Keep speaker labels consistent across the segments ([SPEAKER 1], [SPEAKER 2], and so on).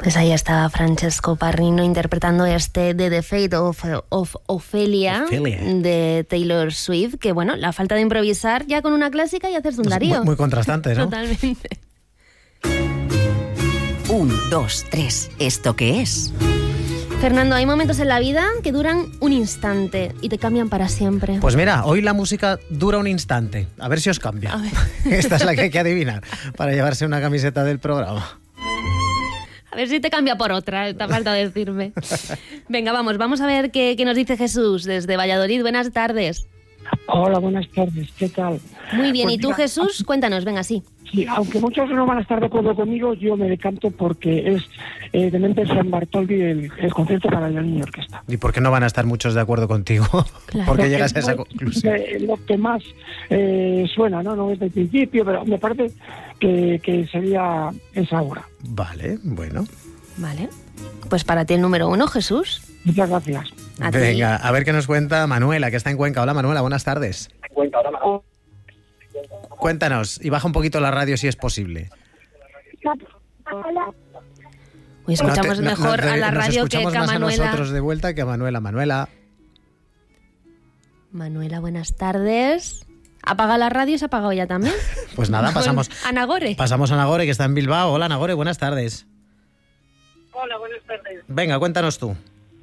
[SPEAKER 1] Pues ahí estaba Francesco Parrino interpretando este The Fate of Ophelia de Taylor Swift, que bueno, la falta de improvisar ya con una clásica y hacerse un Darío.
[SPEAKER 2] Muy contrastante, ¿no?
[SPEAKER 1] Totalmente.
[SPEAKER 3] 1, 2, 3, ¿esto qué es?
[SPEAKER 1] Fernando, hay momentos en la vida que duran un instante y te cambian para siempre.
[SPEAKER 2] Pues mira, hoy la música dura un instante. A ver si os cambia. Esta es la que hay que adivinar para llevarse una camiseta del programa.
[SPEAKER 1] A ver si te cambia por otra, te falta decirme. Venga, vamos a ver qué nos dice Jesús desde Valladolid. Buenas tardes.
[SPEAKER 4] Hola, buenas tardes, ¿qué tal?
[SPEAKER 1] Muy bien,
[SPEAKER 4] Pues
[SPEAKER 1] ¿y tú,
[SPEAKER 4] mira,
[SPEAKER 1] Jesús? Cuéntanos, venga, sí.
[SPEAKER 4] Sí, aunque muchos no van a estar de acuerdo conmigo, yo me decanto porque es de Mendelssohn Bartholdy el concierto para violín y orquesta.
[SPEAKER 2] ¿Y por qué no van a estar muchos de acuerdo contigo?
[SPEAKER 1] Claro.
[SPEAKER 2] ¿Por qué llegas a esa conclusión?
[SPEAKER 4] Lo que más suena, ¿no? No desde el principio, pero me parece que sería esa obra.
[SPEAKER 2] Vale, bueno.
[SPEAKER 1] Vale. Pues para ti el número 1, Jesús.
[SPEAKER 4] Muchas gracias.
[SPEAKER 1] A ti.
[SPEAKER 2] Venga, a ver qué nos cuenta Manuela, que está en Cuenca. Hola, Manuela, buenas tardes. Cuéntanos, y baja un poquito la radio si es posible.
[SPEAKER 1] Hoy escuchamos mejor a la radio que a
[SPEAKER 2] Manuela.
[SPEAKER 1] Manuela.
[SPEAKER 2] Nosotros de vuelta que a Manuela. Manuela.
[SPEAKER 1] Manuela, buenas tardes. ¿Apaga la radio? ¿Se ha apagado ya también?
[SPEAKER 2] Pues nada, pasamos
[SPEAKER 1] a Nagore.
[SPEAKER 2] Pasamos a Nagore, que está en Bilbao. Hola, Nagore, buenas tardes.
[SPEAKER 5] Hola, buenas tardes.
[SPEAKER 2] Venga, cuéntanos tú.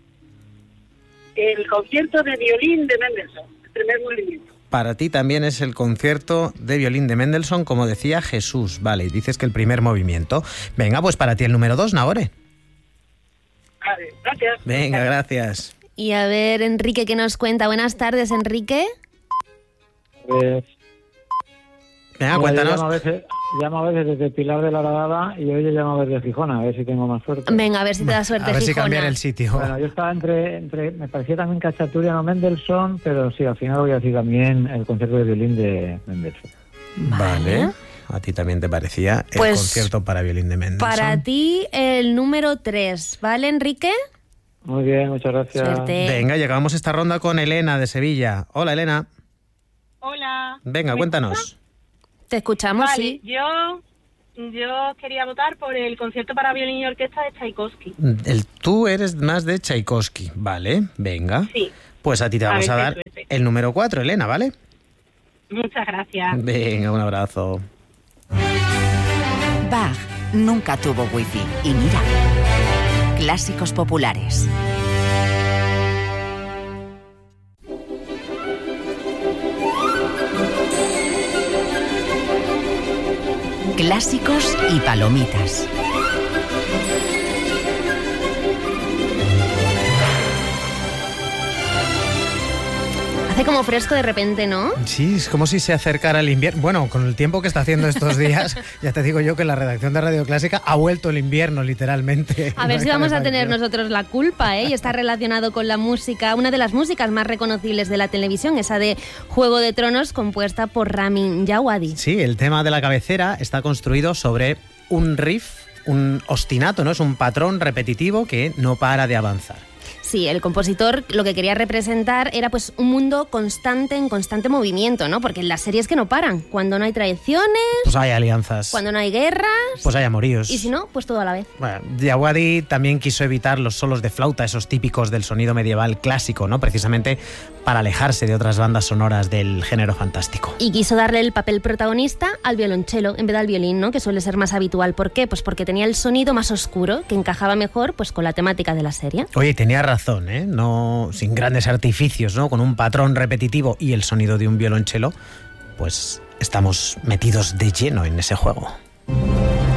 [SPEAKER 5] El concierto de violín de Mendelssohn, el primer movimiento.
[SPEAKER 2] Para ti también es el concierto de violín de Mendelssohn, como decía Jesús. Vale, y dices que el primer movimiento. Venga, pues para ti el número 2, Nagore.
[SPEAKER 5] Vale, gracias.
[SPEAKER 2] Venga, gracias.
[SPEAKER 1] Y a ver, Enrique, ¿qué nos cuenta? Buenas tardes, Enrique.
[SPEAKER 6] Pues,
[SPEAKER 2] Venga, cuéntanos.
[SPEAKER 6] Llamo a veces desde Pilar de la Horadada y hoy yo llamo desde Gijona, a ver si tengo más suerte.
[SPEAKER 1] Venga, a ver si te da suerte,
[SPEAKER 2] A ver si
[SPEAKER 1] Gijona.
[SPEAKER 2] cambian el sitio.
[SPEAKER 6] Bueno, yo estaba entre me parecía también Cacciaturiano Mendelssohn, pero sí, al final voy a decir también el concierto de violín de Mendelssohn.
[SPEAKER 2] Vale. A ti también te parecía el
[SPEAKER 1] Pues,
[SPEAKER 2] concierto para violín de Mendelssohn.
[SPEAKER 1] Para ti el número 3, ¿vale, Enrique?
[SPEAKER 6] Muy bien, muchas gracias.
[SPEAKER 1] Suerte.
[SPEAKER 2] Venga, llegamos esta ronda con Elena de Sevilla. Hola, Elena.
[SPEAKER 5] Hola.
[SPEAKER 2] Venga,
[SPEAKER 5] ¿Me
[SPEAKER 2] cuéntanos.
[SPEAKER 5] escuchas?
[SPEAKER 1] Te escuchamos,
[SPEAKER 5] Vale,
[SPEAKER 1] sí.
[SPEAKER 5] yo quería votar por el concierto para violín y orquesta de Tchaikovsky.
[SPEAKER 2] Tú eres más de Tchaikovsky, ¿vale? Venga.
[SPEAKER 5] Sí.
[SPEAKER 2] Pues a ti te vamos a
[SPEAKER 5] ver,
[SPEAKER 2] dar
[SPEAKER 5] suerte.
[SPEAKER 2] el número 4, Elena, ¿vale?
[SPEAKER 5] Muchas gracias.
[SPEAKER 2] Venga, un abrazo.
[SPEAKER 3] Bach nunca tuvo wifi. Y mira, clásicos populares. Clásicos y palomitas.
[SPEAKER 1] Hace como fresco de repente, ¿no?
[SPEAKER 2] Sí, es como si se acercara el invierno. Bueno, con el tiempo que está haciendo estos días, ya te digo yo que la redacción de Radio Clásica ha vuelto el invierno, literalmente.
[SPEAKER 1] A ver
[SPEAKER 2] No
[SPEAKER 1] si
[SPEAKER 2] hay
[SPEAKER 1] vamos a
[SPEAKER 2] calefacción.
[SPEAKER 1] tener nosotros la culpa, ¿eh? Y está relacionado con la música, una de las músicas más reconocibles de la televisión, esa de Juego de Tronos, compuesta por Ramin Djawadi.
[SPEAKER 2] Sí, el tema de la cabecera está construido sobre un riff, un ostinato, ¿no? Es un patrón repetitivo que no para de avanzar.
[SPEAKER 1] Sí, el compositor lo que quería representar era pues un mundo constante, en constante movimiento, ¿no? Porque en las series que no paran, cuando no hay traiciones,
[SPEAKER 2] Pues hay alianzas,
[SPEAKER 1] cuando no hay guerras,
[SPEAKER 2] pues hay amoríos.
[SPEAKER 1] y si no, pues todo a la vez.
[SPEAKER 2] Bueno, Djawadi también quiso evitar los solos de flauta, esos típicos del sonido medieval clásico, ¿no? Precisamente para alejarse de otras bandas sonoras del género fantástico.
[SPEAKER 1] Y quiso darle el papel protagonista al violonchelo en vez del violín, ¿no? Que suele ser más habitual. ¿Por qué? Pues porque tenía el sonido más oscuro, que encajaba mejor pues con la temática de la serie.
[SPEAKER 2] Oye, tenía razón, ¿eh? No, sin grandes artificios, ¿no? Con un patrón repetitivo y el sonido de un violonchelo, pues estamos metidos de lleno en ese juego.